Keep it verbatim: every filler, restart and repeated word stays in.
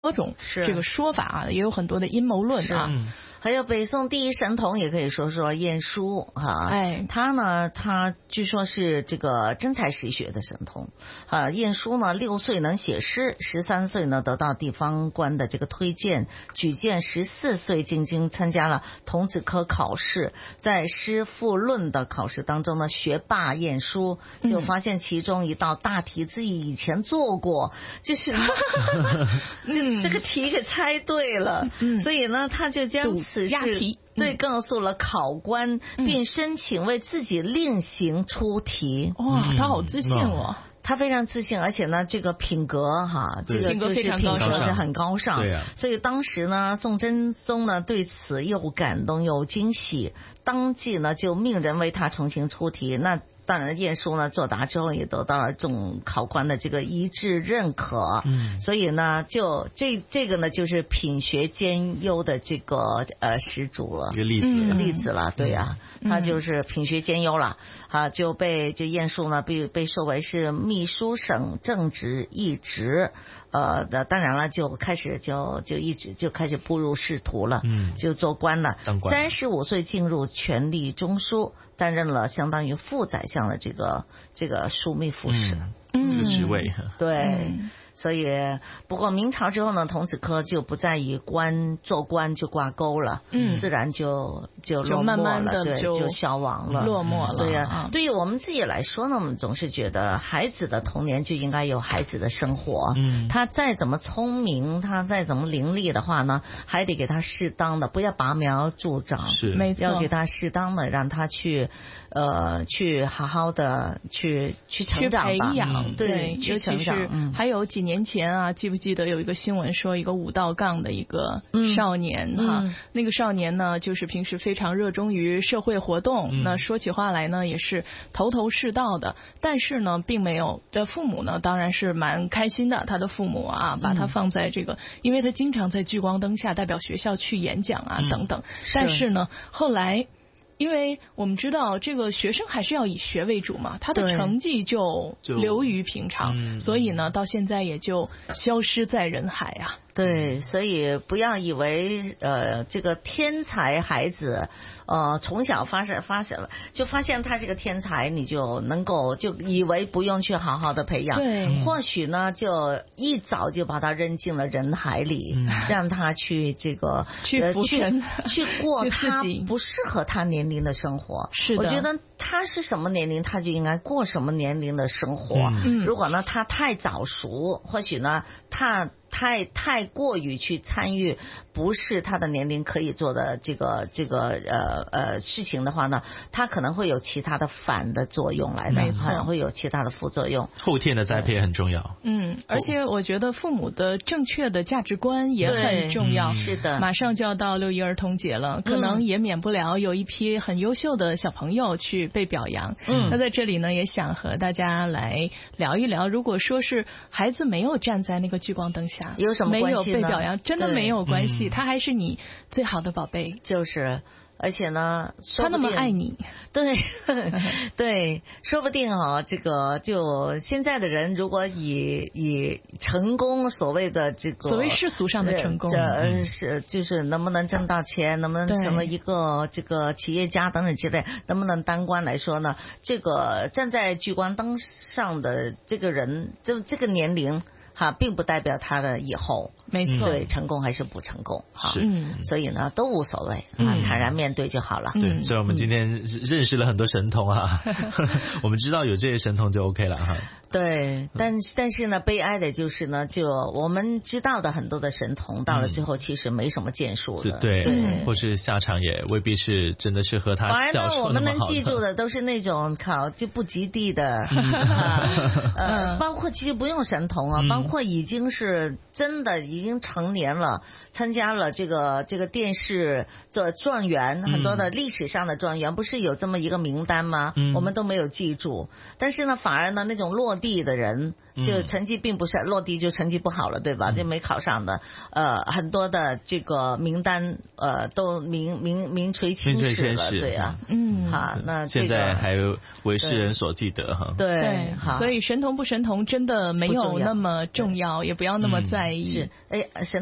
多种这个说法啊，也有很多的阴谋论啊。 还有北宋第一神童，也可以说说晏殊哈。 哎， 他呢，他据说是这个真才实学的神童啊。晏殊呢，六岁能写诗，十三岁呢得到地方官的这个推荐，举荐十四岁进京参加了童子科考试，在诗赋论的考试当中呢，学霸晏殊就发现其中一道大题自己以前做过，就是这这个题给猜对了，嗯、所以呢，他就将此事对告诉了考官，嗯、并申请为自己另行出题。 哇、哦，他好自信哦。嗯他非常自信，而且呢，这个品格哈，这个就是品格是很高尚。 对呀、啊。 所以当时呢，宋真宗呢对此又感动又惊喜，当即呢就命人为他重新出题。那当然，晏殊呢作答之后也得到了众考官的这个一致认可。嗯，所以呢，就这这个呢就是品学兼优的这个呃始祖了， 一个例子， 嗯、例子了，对呀、啊，嗯、他就是品学兼优了啊，就被这晏殊呢被被授为是秘书省正直一职。呃，当然了，就开始就就一直就开始步入仕途了，嗯，就做官了。三十五岁进入权力中枢，担任了相当于副宰相的这个这个枢密副使， 嗯，这个职位， 对。嗯，所以，不过明朝之后呢，童子科就不再以官做官就挂钩了，嗯，自然就就落寞了， 就慢慢的对，就消亡了， 落寞了。 对呀、啊，对于我们自己来说呢，我们总是觉得孩子的童年就应该有孩子的生活，嗯，他再怎么聪明，他再怎么伶俐的话呢，还得给他适当的，不要拔苗助长， 是， 没错， 要给他适当的让他去。呃，去好好的去去成长吧， 去培养， 对，去成长。 尤其是还有几年前啊，记不记得有一个新闻说，一个武道杠的一个少年哈、嗯啊，那个少年呢，就是平时非常热衷于社会活动，嗯、那说起话来呢，也是头头是道的，但是呢，并没有的父母呢，当然是蛮开心的，他的父母啊，把他放在这个，嗯、因为他经常在聚光灯下代表学校去演讲啊、嗯、等等，但是呢，后来。因为我们知道这个学生还是要以学为主嘛，他的成绩就流于平常，嗯、所以呢，到现在也就消失在人海啊。 对，所以不要以为呃这个天才孩子，呃从小发现发现就发现他是个天才，你就能够就以为不用去好好的培养， 对， 或许呢就一早就把他扔进了人海里，嗯、让他去这个去浮沉、 呃、去去过他不适合他年龄的生活。 是的， 我觉得他是什么年龄，他就应该过什么年龄的生活。 嗯、 如果呢他太早熟，或许呢他。太太过于去参与不是他的年龄可以做的这个这个呃呃事情的话呢，他可能会有其他的反的作用来的， 没错， 会有其他的副作用。 后天的栽培也很重要。 嗯，而且我觉得父母的正确的价值观也很重要。 嗯、是的， 马上就要到六一儿童节了，可能也免不了有一批很优秀的小朋友去被表扬。嗯，那在这里呢，也想和大家来聊一聊，如果说是孩子没有站在那个聚光灯下。 有什么关系呢？ 没有被表扬，真的没有关系，他还是你最好的宝贝。 就是，而且呢， 他那么爱你， 对对，说不定啊，这个就现在的人，如果以以成功所谓的这个所谓世俗上的成功， 这是就是能不能挣到钱，能不能成为一个这个企业家等等之类，能不能当官来说呢？这个站在聚光灯上的这个人，就这个年龄。哈，并不代表他的以后没错， 对成功还是不成功哈， 是， 嗯，所以呢都无所谓啊，坦然面对就好了。 对，所以我们今天认识了很多神童啊，我们知道有这些神童就 OK 了哈。 对，但但是呢，悲哀的就是呢，就我们知道的很多的神童，到了最后其实没什么建树的， 对，对，或是下场也未必是真的是和他反而呢，我们能记记住的都是那种考就不及第的，啊、呃，包括其实不用神童啊，包括已经是真的已经成年了，参加了这个这个电视做状元，很多的历史上的状元，不是有这么一个名单吗？嗯、我们都没有记住，但是呢，反而呢，那种落地的人，就成绩并不是落地就成绩不好了，对吧？就没考上的，呃，很多的这个名单，呃，都名名名垂青史了，对啊，嗯，好，那、这个、 现在还为世人所记得哈。 对，好， 所以神童不神童真的没有那么重要，也不要那么在意。 是， 哎，神